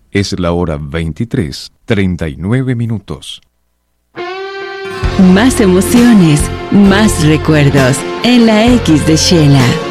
Es la hora 23:39. Más emociones, más recuerdos en la X de Shela.